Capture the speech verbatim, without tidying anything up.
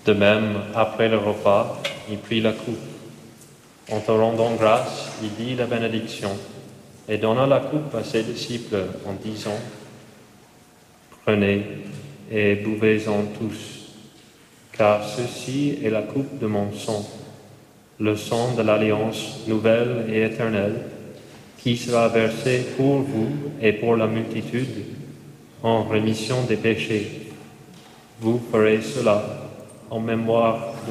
De même, après le repas, il prit la coupe. En te rendant grâce, il dit la bénédiction et donna la coupe à ses disciples en disant, « Prenez et buvez-en tous, car ceci est la coupe de mon sang, le sang de l'alliance nouvelle et éternelle, qui sera versé pour vous et pour la multitude en rémission des péchés. Vous ferez cela en mémoire de moi. »